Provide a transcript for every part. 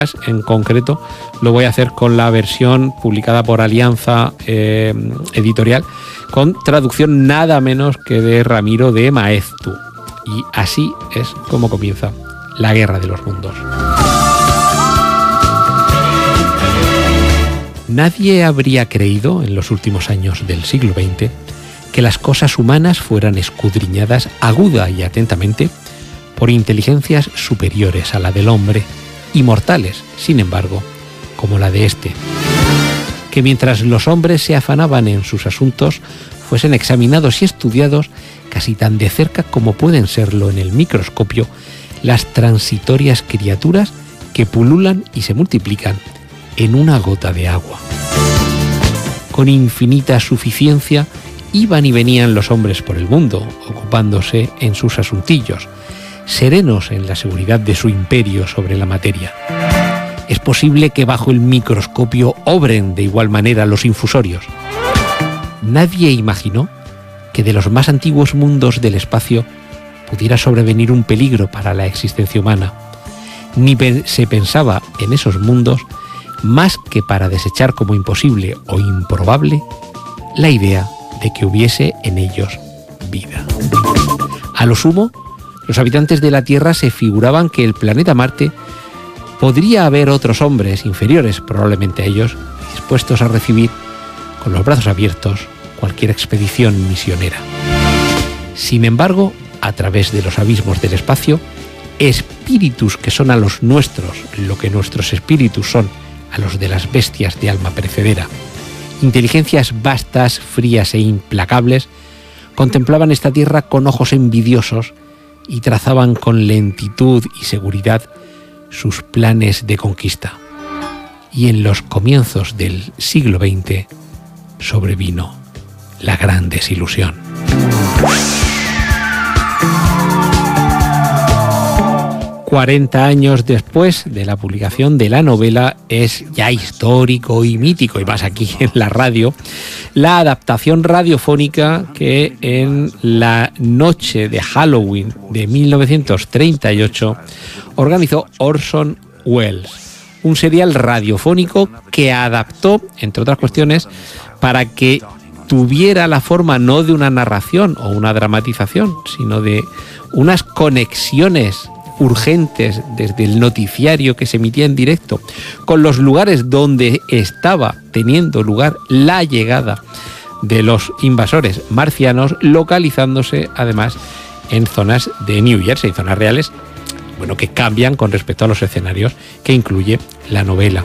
En concreto, lo voy a hacer con la versión publicada por Alianza Editorial, con traducción nada menos que de Ramiro de Maeztu. Y así es como comienza La Guerra de los Mundos. Nadie habría creído en los últimos años del siglo XX que las cosas humanas fueran escudriñadas aguda y atentamente por inteligencias superiores a la del hombre, inmortales, sin embargo, como la de este. Que mientras los hombres se afanaban en sus asuntos, fuesen examinados y estudiados casi tan de cerca como pueden serlo en el microscopio las transitorias criaturas que pululan y se multiplican en una gota de agua. Con infinita suficiencia iban y venían los hombres por el mundo, ocupándose en sus asuntillos, serenos en la seguridad de su imperio sobre la materia. Es posible que bajo el microscopio obren de igual manera los infusorios. Nadie imaginó que de los más antiguos mundos del espacio pudiera sobrevenir un peligro para la existencia humana. Ni se pensaba en esos mundos más que para desechar como imposible o improbable la idea de que hubiese en ellos vida. A lo sumo, los habitantes de la Tierra se figuraban que el planeta Marte podría haber otros hombres inferiores probablemente a ellos, dispuestos a recibir con los brazos abiertos cualquier expedición misionera. Sin embargo, a través de los abismos del espacio, espíritus que son a los nuestros lo que nuestros espíritus son a los de las bestias de alma perecedera, inteligencias vastas, frías e implacables, contemplaban esta tierra con ojos envidiosos y trazaban con lentitud y seguridad sus planes de conquista. Y en los comienzos del siglo XX sobrevino la gran desilusión. ...40 años después de la publicación de la novela, es ya histórico y mítico, y más aquí en la radio, la adaptación radiofónica que en la noche de Halloween de 1938 organizó Orson Welles, un serial radiofónico que adaptó, entre otras cuestiones, para que tuviera la forma no de una narración o una dramatización, sino de unas conexiones urgentes desde el noticiario que se emitía en directo con los lugares donde estaba teniendo lugar la llegada de los invasores marcianos, localizándose además en zonas de New Jersey, zonas reales, bueno, que cambian con respecto a los escenarios que incluye la novela.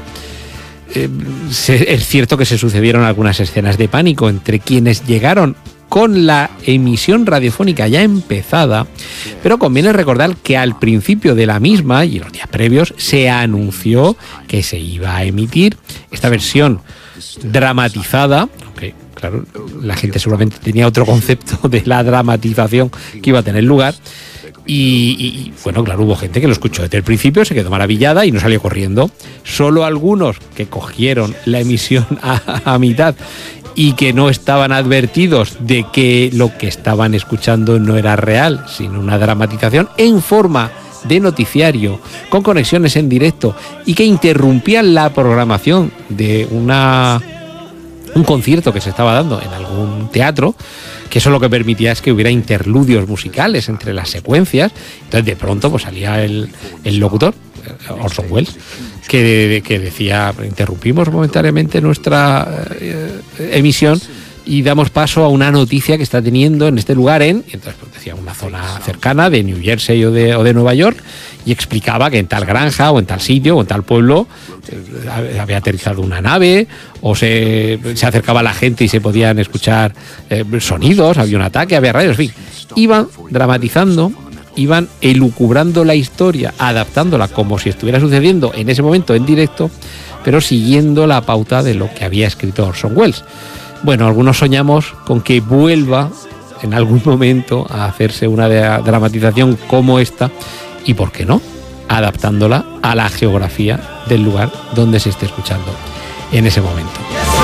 Es cierto que se sucedieron algunas escenas de pánico entre quienes llegaron con la emisión radiofónica ya empezada, pero conviene recordar que al principio de la misma y en los días previos se anunció que se iba a emitir esta versión dramatizada, aunque claro, la gente seguramente tenía otro concepto de la dramatización que iba a tener lugar. Y bueno, claro, hubo gente que lo escuchó desde el principio, se quedó maravillada y no salió corriendo. Solo algunos que cogieron la emisión a mitad y que no estaban advertidos de que lo que estaban escuchando no era real, sino una dramatización en forma de noticiario, con conexiones en directo y que interrumpían la programación de un concierto que se estaba dando en algún teatro, que eso lo que permitía es que hubiera interludios musicales entre las secuencias. Entonces de pronto pues salía el locutor, Orson Welles, que decía: interrumpimos momentáneamente nuestra emisión y damos paso a una noticia que está teniendo en este lugar y entonces pues, decía una zona cercana de New Jersey o de Nueva York, y explicaba que en tal granja o en tal sitio o en tal pueblo había aterrizado una nave, o se acercaba la gente y se podían escuchar sonidos, había un ataque, había rayos, en fin. Iban dramatizando, iban elucubrando la historia, adaptándola como si estuviera sucediendo en ese momento en directo, pero siguiendo la pauta de lo que había escrito Orson Welles. Bueno, algunos soñamos con que vuelva en algún momento a hacerse una dramatización como esta, y por qué no, adaptándola a la geografía del lugar donde se esté escuchando en ese momento.